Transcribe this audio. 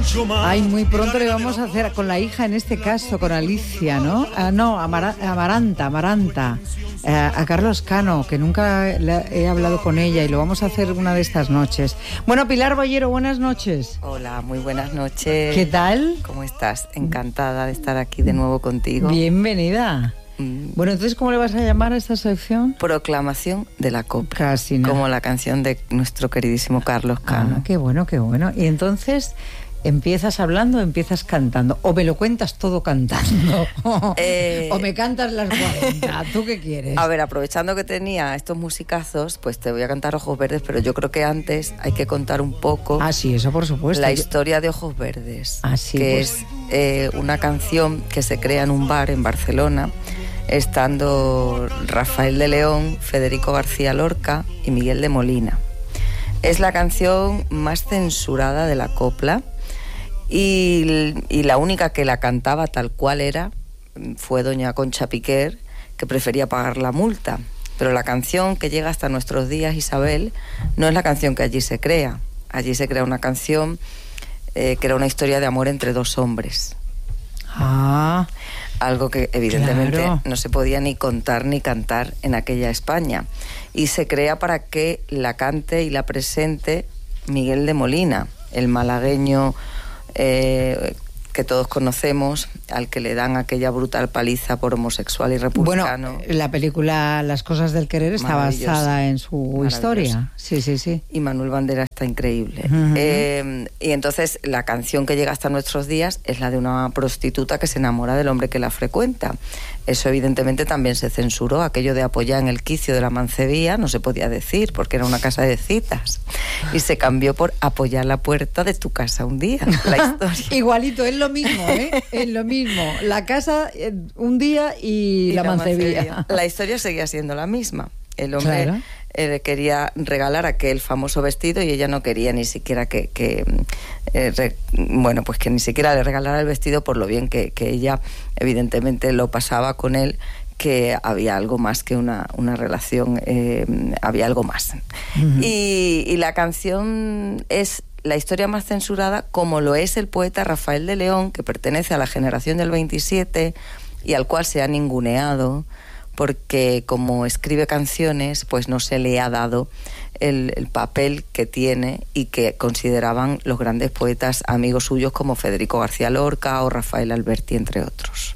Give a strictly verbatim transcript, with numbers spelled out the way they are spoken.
Ay, muy pronto le vamos a hacer con la hija, en este caso, con Alicia, ¿no? Ah, no, Amara, Amaranta, Amaranta, eh, a Carlos Cano, que nunca le, he hablado con ella y lo vamos a hacer una de estas noches. Bueno, Pilar Boyero, buenas noches. Hola, muy buenas noches. ¿Qué tal? ¿Cómo estás? Encantada de estar aquí de nuevo contigo. Bienvenida. Mm. Bueno, entonces, ¿cómo le vas a llamar a esta sección? Proclamación de la copla. Casi nada. Como la canción de nuestro queridísimo Carlos Cano. Ah, qué bueno, qué bueno. Y entonces, ¿empiezas hablando o empiezas cantando? ¿O me lo cuentas todo cantando? Eh, ¿O me cantas las cuarenta? ¿Tú qué quieres? A ver, aprovechando que tenía estos musicazos, pues te voy a cantar Ojos Verdes, pero yo creo que antes hay que contar un poco... Ah, sí, eso por supuesto. La yo... historia de Ojos Verdes. Ah, sí, que pues... es eh, una canción que se crea en un bar en Barcelona, estando Rafael de León, Federico García Lorca y Miguel de Molina. Es la canción más censurada de la copla y, y la única que la cantaba tal cual era fue doña Concha Piquer, que prefería pagar la multa. Pero la canción que llega hasta nuestros días, Isabel, no es la canción que allí se crea. Allí se crea una canción eh, que era una historia de amor entre dos hombres. Ah, algo que evidentemente claro. no se podía ni contar ni cantar en aquella España. Y se crea para que la cante y la presente Miguel de Molina, el malagueño eh, que todos conocemos, al que le dan aquella brutal paliza por homosexual y republicano. Bueno, la película Las cosas del querer está basada en su historia. Sí, sí, sí. Y Manuel Banderas está increíble. Uh-huh. Eh, y entonces la canción que llega hasta nuestros días es la de una prostituta que se enamora del hombre que la frecuenta. Eso evidentemente también se censuró. Aquello de apoyar en el quicio de la mancebía no se podía decir porque era una casa de citas. Y se cambió por apoyar la puerta de tu casa un día. La historia. Igualito, es lo mismo, ¿eh? Es lo mismo. La casa eh, un día y, y la, la mancebía. mancebía. La historia seguía siendo la misma. El hombre claro. eh, quería regalar aquel famoso vestido y ella no quería ni siquiera que, que eh, re, bueno, pues que ni siquiera le regalara el vestido por lo bien que, que ella evidentemente lo pasaba con él, que había algo más que una, una relación, eh, había algo más. Uh-huh. y, y la canción es la historia más censurada, como lo es el poeta Rafael de León, que pertenece a la generación del veintisiete y al cual se ha ninguneado, porque como escribe canciones, pues no se le ha dado el, el papel que tiene y que consideraban los grandes poetas amigos suyos como Federico García Lorca o Rafael Alberti, entre otros.